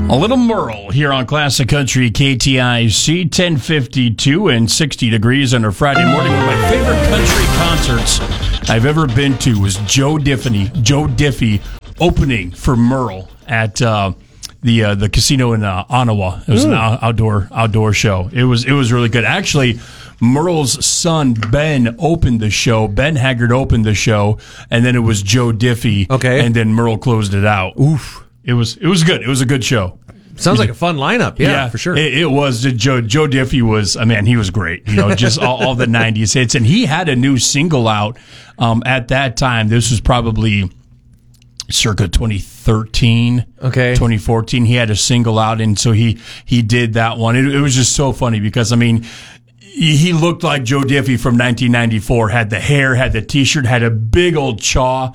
A little Merle here on Classic Country KTIC, 1052 and 60 degrees on a Friday morning. One of my favorite country concerts I've ever been to was Joe Diffie opening for Merle at the casino in Ottawa. It was an outdoor show. It was really good. Actually, Merle's son Ben opened the show. Ben Haggard opened the show, and then it was Joe Diffie. Okay, and then Merle closed it out. Oof. It was good. It was a good show. Sounds like a fun lineup. Yeah, for sure. It was. Joe Diffie was, man, he was great. Just all the 90s hits. And he had a new single out at that time. This was probably circa 2013, 2014. He had a single out, and so he did that one. It was just so funny because, he looked like Joe Diffie from 1994. Had the hair, had the T-shirt, had a big old chaw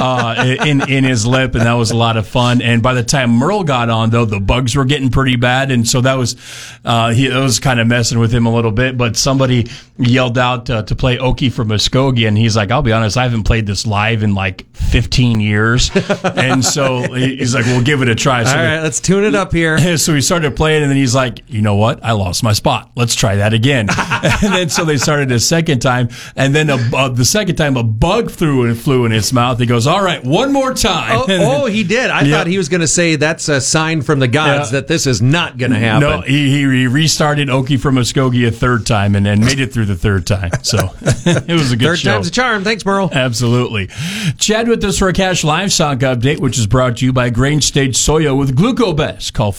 in his lip, and that was a lot of fun. And by the time Merle got on, though, the bugs were getting pretty bad, and so that was kind of messing with him a little bit. But somebody yelled out to play Okie from Muskogee, and he's like, "I'll be honest, I haven't played this live in like 15 years," and so he's like, "We'll give it a try." So all right, let's tune it up here. So we started playing, and then he's like, "You know what? I lost my spot. Let's try that again." And then so they started a second time, and then the second time a bug flew in his mouth. He goes, "All right, one more time." Oh, he did. I thought he was going to say that's a sign from the gods that this is not going to happen. No, he restarted Okie from Muskogee a third time and then made it through the third time. So it was a good show. Third time's a charm. Thanks, Merle. Absolutely. Chad with us for a Cash Livestock update, which is brought to you by Grain Stage Soya with Glucobest. Call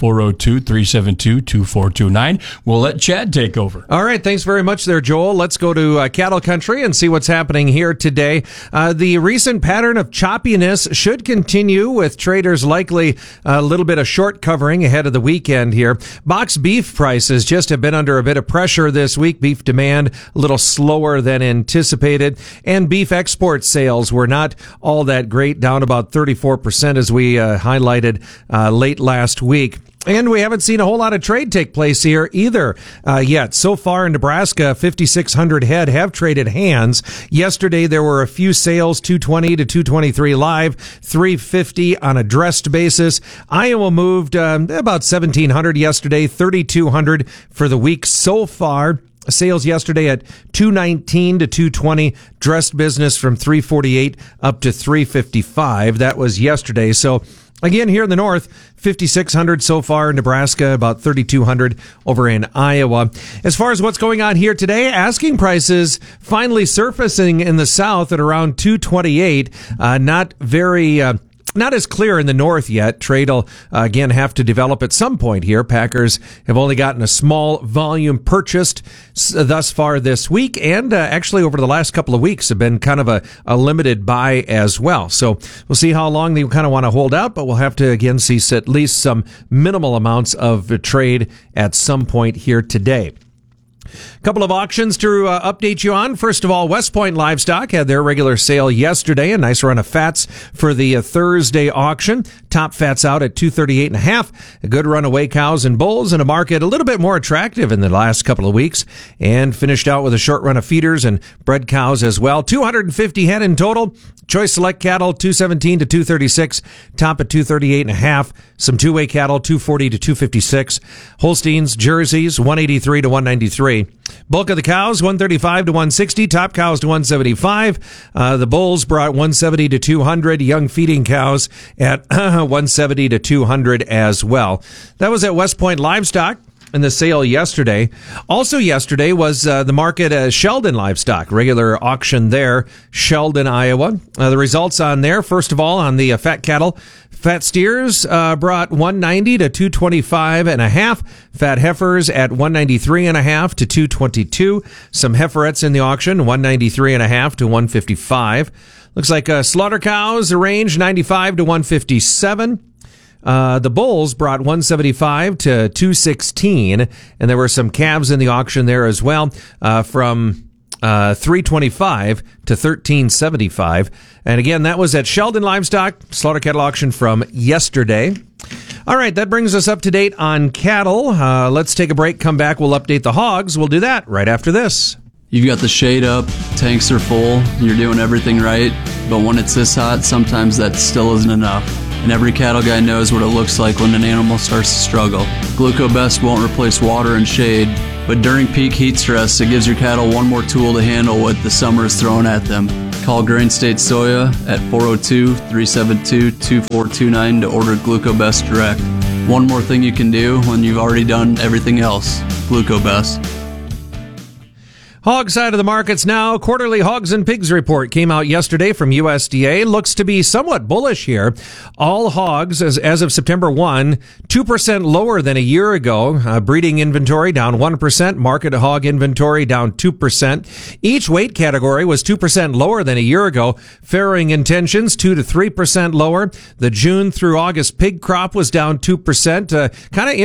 402-372-2429. We'll let Chad take over. All right, thanks very much there, Joel. Let's go to cattle country and see what's happening here today. The recent pattern of choppiness should continue, with traders likely a little bit of short covering ahead of the weekend here. Box beef prices just have been under a bit of pressure this week. Beef demand a little slower than anticipated, and beef export sales were not all that great, down about 34% as we highlighted late last week. And we haven't seen a whole lot of trade take place here either yet. So far in Nebraska, 5,600 head have traded hands. Yesterday, there were a few sales, 220 to 223 live, 350 on a dressed basis. Iowa moved about 1,700 yesterday, 3,200 for the week so far. Sales yesterday at 219 to 220, dressed business from 348 up to 355. That was yesterday. So again, here in the north, 5,600 so far in Nebraska, about 3,200 over in Iowa. As far as what's going on here today, asking prices finally surfacing in the south at around 228. Not as clear in the north yet. Trade will, again, have to develop at some point here. Packers have only gotten a small volume purchased thus far this week, and actually over the last couple of weeks have been kind of a limited buy as well. So we'll see how long they kind of want to hold out, but we'll have to, again, see at least some minimal amounts of trade at some point here today. Couple of auctions to update you on. First of all, West Point Livestock had their regular sale yesterday. A nice run of fats for the Thursday auction. Top fats out at 238.5. A good run of whey cows and bulls, and a market a little bit more attractive in the last couple of weeks. And finished out with a short run of feeders and bred cows as well. 250 head in total. Choice select cattle 217 to 236. Top at 238.5. Some two-way cattle 240 to 256. Holsteins, Jerseys 183 to 193. Bulk of the cows, 135 to 160. Top cows to 175. The bulls brought 170 to 200. Young feeding cows at 170 to 200 as well. That was at West Point Livestock in the sale yesterday. Also yesterday was the market at Sheldon Livestock, regular auction there, Sheldon, Iowa. The results on there, first of all, on the fat cattle. Fat steers brought 190 to 225.5. Fat heifers at 193.5 to 222. Some heiferettes in the auction, 193.5 to 155. Looks like slaughter cows range 95 to 157. The bulls brought 175 to 216, and there were some calves in the auction there as well, from 325 to 1375. And again, that was at Sheldon Livestock, slaughter cattle auction from yesterday. All right, that brings us up to date on cattle. Let's take a break, come back, we'll update the hogs. We'll do that right after this. You've got the shade up, tanks are full, you're doing everything right, but when it's this hot, sometimes that still isn't enough. and every cattle guy knows what it looks like when an animal starts to struggle. GlucoBest won't replace water and shade, but during peak heat stress, it gives your cattle one more tool to handle what the summer is throwing at them. Call Grain State Soya at 402-372-2429 to order GlucoBest direct. One more thing you can do when you've already done everything else. GlucoBest. Hog side of the markets now. Quarterly hogs and pigs report came out yesterday from USDA. Looks to be somewhat bullish here. All hogs, as of September 1, 2% lower than a year ago. Breeding inventory down 1%. Market hog inventory down 2%. Each weight category was 2% lower than a year ago. Farrowing intentions 2 to 3% lower. The June through August pig crop was down 2%. Kind of